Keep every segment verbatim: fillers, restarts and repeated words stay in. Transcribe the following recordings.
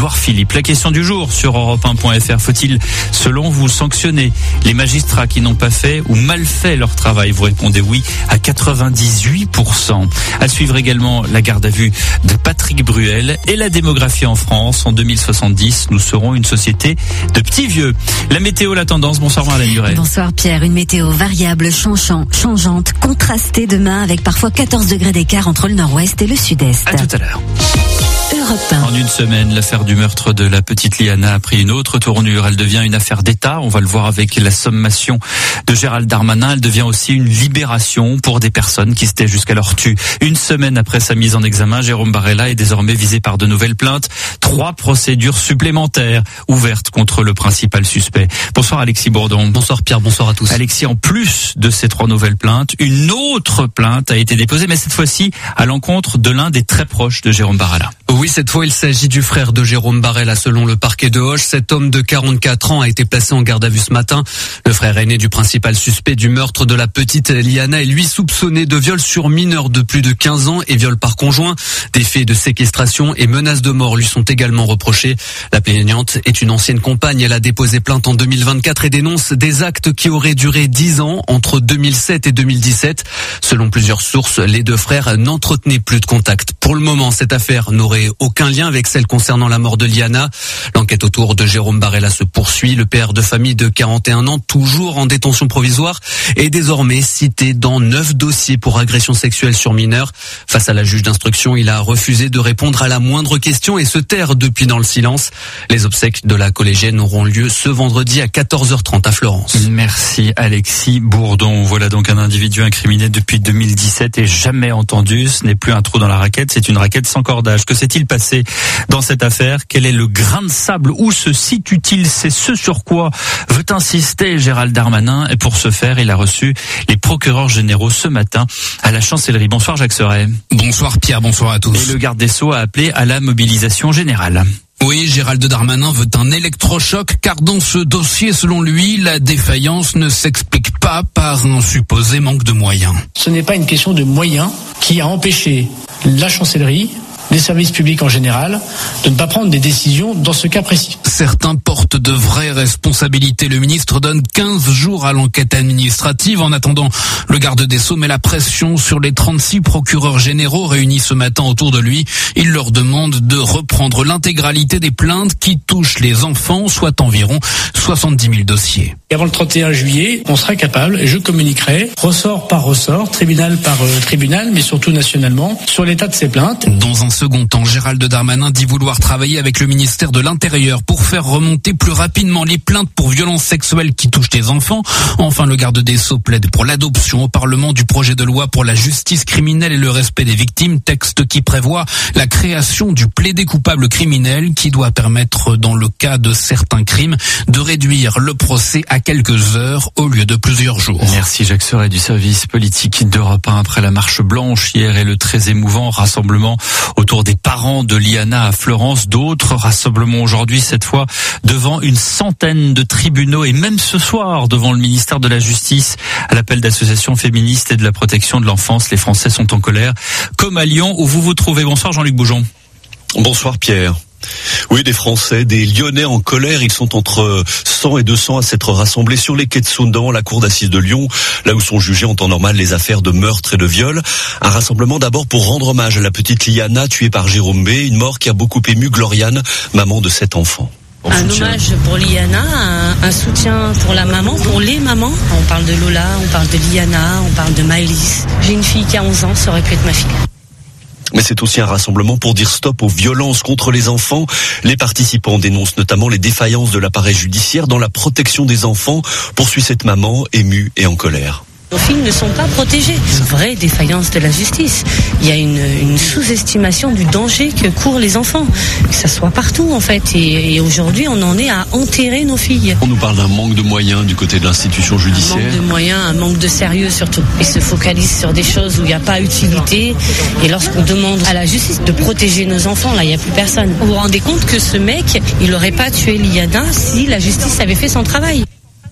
Édouard Philippe. La question du jour sur Europe un point F R. Faut-il, selon vous, sanctionner les magistrats qui n'ont pas fait ou mal fait leur travail? Vous répondez oui à quatre-vingt-dix-huit pour cent. À suivre également la garde à vue de Patrick Bruel et la démographie en France. En deux mille soixante-dix, nous serons une société de petits vieux. La météo, la tendance. Bonsoir Marlène Duret. Bonsoir Pierre. Une météo variable, changeant, changeante, contrastée demain avec parfois quatorze degrés d'écart entre le nord-ouest et le sud-est. À tout à l'heure. Europe un. En une semaine, l'affaire du meurtre de la petite Liana a pris une autre tournure. Elle devient une affaire d'État. On va le voir avec la sommation de Gérald Darmanin. Elle devient aussi une libération pour des personnes qui s'étaient jusqu'alors tues. Une semaine après sa mise en examen, Jérôme Barella est désormais visé par de nouvelles plaintes. Trois procédures supplémentaires ouvertes contre le principal suspect. Bonsoir Alexis Bourdon. Bonsoir Pierre, bonsoir à tous. Alexis, en plus de ces trois nouvelles plaintes, une autre plainte a été déposée, mais cette fois-ci à l'encontre de l'un des très proches de Jérôme Barella. Oui, cette fois, il s'agit du frère de Jérôme Barella, selon le parquet de Auch. Cet homme de quarante-quatre ans a été placé en garde à vue ce matin. Le frère aîné du principal suspect du meurtre de la petite Liana est lui soupçonné de viol sur mineur de plus de quinze ans et viol par conjoint. Des faits de séquestration et menaces de mort lui sont également reprochés. La plaignante est une ancienne compagne. Elle a déposé plainte en deux mille vingt-quatre et dénonce des actes qui auraient duré dix ans entre deux mille sept et deux mille dix-sept. Selon plusieurs sources, les deux frères n'entretenaient plus de contact. Pour le moment, cette affaire n'aurait aucun lien avec celle concernant la mort de Liana. L'enquête autour de Jérôme Barella se poursuit. Le père de famille de quarante et un ans, toujours en détention provisoire, est désormais cité dans neuf dossiers pour agression sexuelle sur mineurs. Face à la juge d'instruction, il a refusé de répondre à la moindre question et se taire depuis dans le silence. Les obsèques de la collégienne auront lieu ce vendredi à quatorze heures trente à Florence. Merci Alexis Bourdon. Voilà donc un individu incriminé depuis deux mille dix-sept et jamais entendu. Ce n'est plus un trou dans la raquette, c'est une raquette sans cordage. Que s'est-il passé dans cette affaire? Quel est le grain de sable? Où se situe-t-il? C'est ce sur quoi veut insister Gérald Darmanin. Et pour ce faire, il a reçu les procureurs généraux ce matin à la Chancellerie. Bonsoir Jacques Serret. Bonsoir Pierre, bonsoir à tous. Et le garde des Sceaux a appelé à la mobilisation générale. Oui, Gérald Darmanin veut un électrochoc car dans ce dossier, selon lui, la défaillance ne s'explique pas par un supposé manque de moyens. Ce n'est pas une question de moyens qui a empêché la Chancellerie, les services publics en général, de ne pas prendre des décisions dans ce cas précis. Certains portent de vraies responsabilités. Le ministre donne quinze jours à l'enquête administrative. En attendant, le garde des Sceaux met la pression sur les trente-six procureurs généraux réunis ce matin autour de lui. Il leur demande de reprendre l'intégralité des plaintes qui touchent les enfants, soit environ soixante-dix mille dossiers. Et avant le trente et un juillet, on sera capable, et je communiquerai, ressort par ressort, tribunal par euh, tribunal, mais surtout nationalement, sur l'état de ces plaintes. Dans un second temps, Gérald Darmanin dit vouloir travailler avec le ministère de l'Intérieur pour faire remonter plus rapidement les plaintes pour violences sexuelles qui touchent les enfants. Enfin, le garde des Sceaux plaide pour l'adoption au Parlement du projet de loi pour la justice criminelle et le respect des victimes, texte qui prévoit la création du plaidé coupable criminel qui doit permettre, dans le cas de certains crimes, de réduire le procès à quelques heures au lieu de plusieurs jours. Merci Jacques Serret du service politique d'Europe un. Après la marche blanche hier et le très émouvant rassemblement autour des parents de Liana à Florence, d'autres rassemblements aujourd'hui, cette fois devant une centaine de tribunaux et même ce soir devant le ministère de la Justice à l'appel d'associations féministes et de la protection de l'enfance. Les Français sont en colère, comme à Lyon où vous vous trouvez. Bonsoir Jean-Luc Boujon. Bonsoir Pierre. Oui, des Français, des Lyonnais en colère. Ils sont entre cent et deux cents à s'être rassemblés sur les quais de Saône devant la cour d'assises de Lyon, là où sont jugées en temps normal les affaires de meurtre et de viol. Un rassemblement d'abord pour rendre hommage à la petite Liana tuée par Jérôme B, une mort qui a beaucoup ému Gloriane, maman de sept enfants. Un hommage pour Liana, un, un soutien pour la maman, pour les mamans. On parle de Lola, on parle de Liana, on parle de Maëlys. J'ai une fille qui a onze ans, ça aurait pu être ma fille. Mais c'est aussi un rassemblement pour dire stop aux violences contre les enfants. Les participants dénoncent notamment les défaillances de l'appareil judiciaire dans la protection des enfants, poursuit cette maman émue et en colère. Nos filles ne sont pas protégées. C'est une vraie défaillance de la justice. Il y a une, une sous-estimation du danger que courent les enfants. Que ça soit partout, en fait. Et, et aujourd'hui, on en est à enterrer nos filles. On nous parle d'un manque de moyens du côté de l'institution judiciaire. Un manque de moyens, un manque de sérieux surtout. Ils se focalisent sur des choses où il n'y a pas utilité. Et lorsqu'on demande à la justice de protéger nos enfants, là, il n'y a plus personne. Vous vous rendez compte que ce mec, il n'aurait pas tué Liana si la justice avait fait son travail.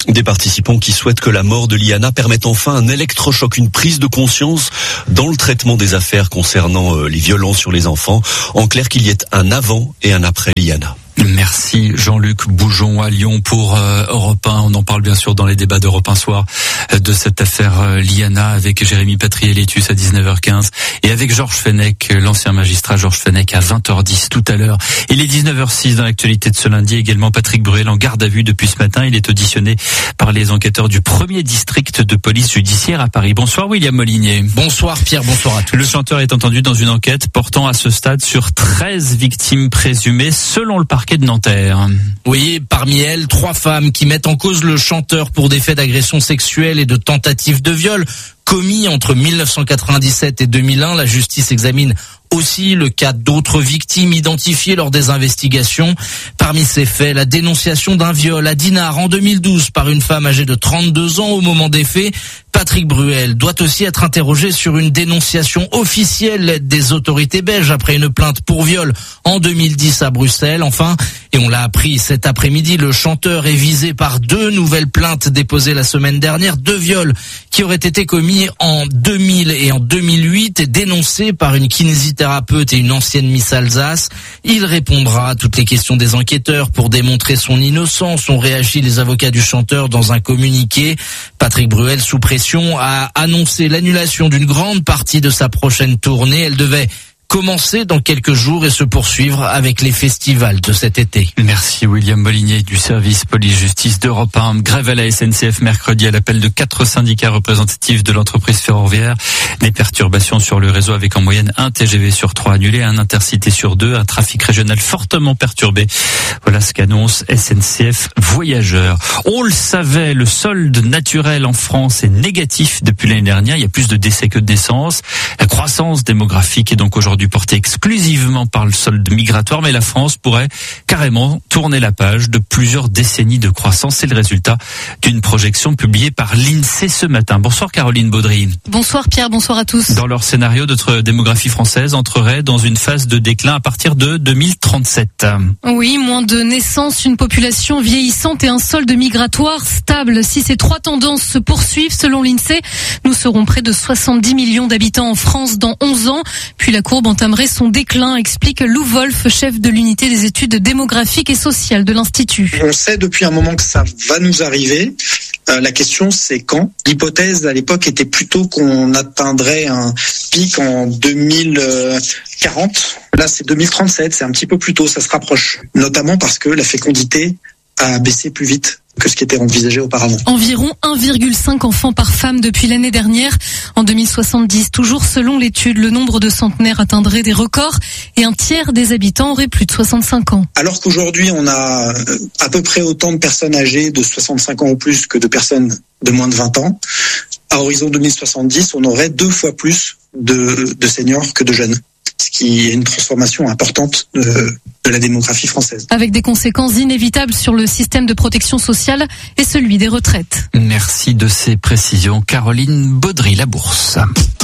Des participants qui souhaitent que la mort de Liana permette enfin un électrochoc, une prise de conscience dans le traitement des affaires concernant les violences sur les enfants. En clair, qu'il y ait un avant et un après Liana. Merci Jean-Luc Boujon à Lyon pour euh, Europe un. On en parle bien sûr dans les débats d'Europe un soir euh, de cette affaire euh, Liana avec Jérémy Patrielletus à dix-neuf heures quinze et avec Georges Fenech, l'ancien magistrat Georges Fenech à vingt heures dix tout à l'heure. Il est dix-neuf heures six dans l'actualité de ce lundi. Également Patrick Bruel en garde à vue depuis ce matin. Il est auditionné par les enquêteurs du premier district de police judiciaire à Paris. Bonsoir William Molinier. Bonsoir Pierre, bonsoir à tous. Le chanteur est entendu dans une enquête portant à ce stade sur treize victimes présumées selon le parquet de Nanterre. Oui, parmi elles, trois femmes qui mettent en cause le chanteur pour des faits d'agression sexuelle et de tentative de viol commis entre mille neuf cent quatre-vingt-dix-sept et deux mille un. La justice examine aussi le cas d'autres victimes identifiées lors des investigations. Parmi ces faits, la dénonciation d'un viol à Dinard en deux mille douze par une femme âgée de trente-deux ans au moment des faits. Patrick Bruel doit aussi être interrogé sur une dénonciation officielle des autorités belges après une plainte pour viol en deux mille dix à Bruxelles. Enfin, et on l'a appris cet après-midi, le chanteur est visé par deux nouvelles plaintes déposées la semaine dernière, deux viols qui auraient été commis en deux mille et en deux mille huit et dénoncés par une kinésithérapeute et une ancienne Miss Alsace. Il répondra à toutes les questions des enquêteurs pour démontrer son innocence, ont réagi les avocats du chanteur dans un communiqué. Patrick Bruel, sous pression, a annoncé l'annulation d'une grande partie de sa prochaine tournée. Elle devait commencer dans quelques jours et se poursuivre avec les festivals de cet été. Merci William Molinier du service police-justice d'Europe un. Grève à la S N C F mercredi à l'appel de quatre syndicats représentatifs de l'entreprise ferroviaire. Des perturbations sur le réseau avec en moyenne un T G V sur trois annulé, un intercité sur deux, un trafic régional fortement perturbé. Voilà ce qu'annonce S N C F Voyageurs. On le savait, le solde naturel en France est négatif depuis l'année dernière. Il y a plus de décès que de naissances. La croissance démographique est donc aujourd'hui portée exclusivement par le solde migratoire, mais la France pourrait carrément tourner la page de plusieurs décennies de croissance. C'est le résultat d'une projection publiée par l'INSEE ce matin. Bonsoir Caroline Baudry. Bonsoir Pierre, bonsoir à tous. Dans leur scénario, notre démographie française entrerait dans une phase de déclin à partir de deux mille trente-sept. Oui, moins de naissances, une population vieillissante et un solde migratoire stable. Si ces trois tendances se poursuivent, selon l'INSEE, nous serons près de soixante-dix millions d'habitants en France dans onze ans. Puis la courbe entamerait son déclin, explique Lou Wolf, chef de l'unité des études démographiques et sociales de l'Institut. On sait depuis un moment que ça va nous arriver. Euh, la question, c'est quand. L'hypothèse à l'époque était plutôt qu'on atteindrait un pic en deux mille quarante. Là, c'est deux mille trente-sept, c'est un petit peu plus tôt, ça se rapproche. Notamment parce que la fécondité a baissé plus vite que ce qui était envisagé auparavant. Environ un virgule cinq enfants par femme depuis l'année dernière. En deux mille soixante-dix, toujours selon l'étude, le nombre de centenaires atteindrait des records et un tiers des habitants auraient plus de soixante-cinq ans. Alors qu'aujourd'hui, on a à peu près autant de personnes âgées de soixante-cinq ans ou plus que de personnes de moins de vingt ans, à horizon deux mille soixante-dix, on aurait deux fois plus de, de seniors que de jeunes. Ce qui est une transformation importante de, de la démographie française. Avec des conséquences inévitables sur le système de protection sociale et celui des retraites. Merci de ces précisions. Caroline Baudry, la bourse.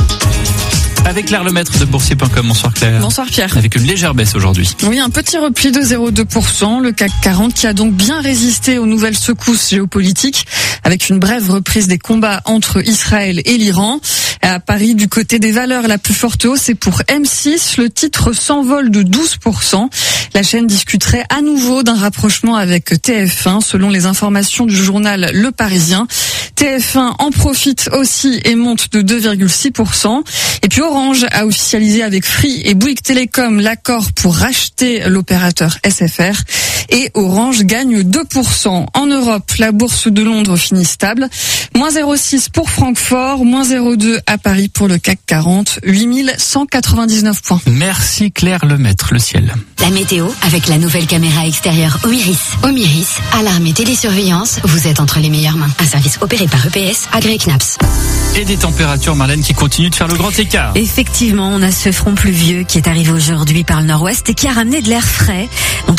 Avec Claire Lemaître de boursier point com. Bonsoir Claire. Bonsoir Pierre. Avec une légère baisse aujourd'hui. Oui, un petit repli de zéro virgule deux pour cent. Le C A C quarante qui a donc bien résisté aux nouvelles secousses géopolitiques avec une brève reprise des combats entre Israël et l'Iran. À Paris, du côté des valeurs, la plus forte hausse est pour M six. Le titre s'envole de douze pour cent. La chaîne discuterait à nouveau d'un rapprochement avec T F un selon les informations du journal Le Parisien. T F un en profite aussi et monte de deux virgule six pour cent. Et puis Orange a officialisé avec Free et Bouygues Télécom l'accord pour racheter l'opérateur S F R. Et Orange gagne deux pour cent. En Europe, la bourse de Londres finit stable. moins zéro virgule six pour Francfort, moins zéro virgule deux à Paris pour le C A C quarante, huit mille cent quatre-vingt-dix-neuf points. Merci Claire Lemaître, le ciel. La météo avec la nouvelle caméra extérieure Omiris. Omiris, alarme et télésurveillance, vous êtes entre les meilleures mains. Un service opéré par E P S, agréé C N A P S. Et des températures, Marlène, qui continuent de faire le grand écart. Effectivement, on a ce front pluvieux qui est arrivé aujourd'hui par le nord-ouest et qui a ramené de l'air frais. Donc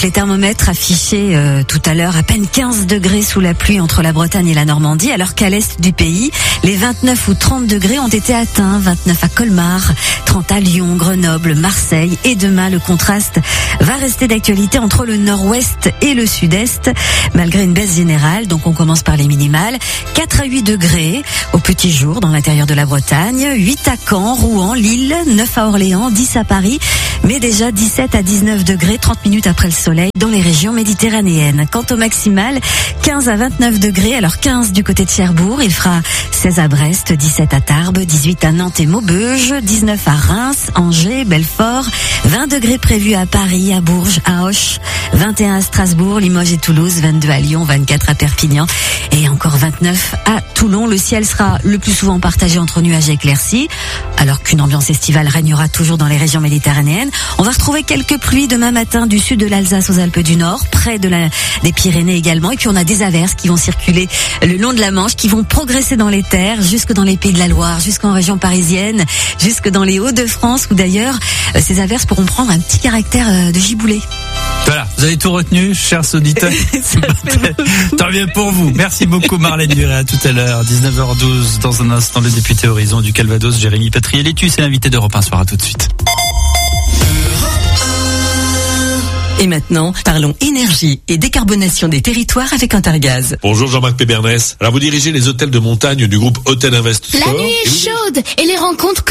les thermomètres affichaient euh, tout à l'heure à peine quinze degrés sous la pluie entre la Bretagne et la Normandie, alors qu'à l'est du pays, les vingt-neuf ou trente degrés ont été atteints. vingt-neuf à Colmar, trente à Lyon, Grenoble, Marseille. Et demain, le contraste va rester d'actualité entre le nord-ouest et le sud-est, malgré une baisse générale. Donc on commence par les minimales. quatre à huit degrés au petit jour dans l'intérieur de la Bretagne, huit à Caen, Rouen, Lille, neuf à Orléans, dix à Paris, mais déjà dix-sept à dix-neuf degrés, trente minutes après le soleil dans les régions méditerranéennes. Quant au maximal, quinze à vingt-neuf degrés, alors quinze du côté de Cherbourg, il fera seize à Brest, dix-sept à Tarbes, dix-huit à Nantes et Maubeuge, dix-neuf à Reims, Angers, Belfort, vingt degrés prévus à Paris, à Bourges, à Auch, vingt et un à Strasbourg, Limoges et Toulouse, vingt-deux à Lyon, vingt-quatre à Perpignan et encore vingt-neuf à Toulon. Le ciel sera le plus souvent partagé entre nuages et éclaircies, alors qu'une ambiance estivale régnera toujours dans les régions méditerranéennes. On va retrouver quelques pluies demain matin du sud de l'Alsace aux Alpes du Nord, près de la, des Pyrénées également. Et puis on a des averses qui vont circuler le long de la Manche, qui vont progresser dans les terres, jusque dans les Pays de la Loire, jusqu'en région parisienne, jusque dans les Hauts-de-France, où d'ailleurs ces averses pourront prendre un petit caractère de giboulée. Voilà, vous avez tout retenu, chers auditeurs. Tant bien pour vous. Merci beaucoup Marlène Duret, à tout à l'heure, dix-neuf heures douze. Dans un instant, le député Horizon du Calvados, Jérémy Patriellétu, c'est l'invité d'Europe un Soir. À tout de suite. Et maintenant, parlons énergie et décarbonation des territoires avec Intergaz. Bonjour Jean-Marc Pébernès. Alors vous dirigez les hôtels de montagne du groupe Hôtel Invest Sport. La nuit est chaude et les rencontres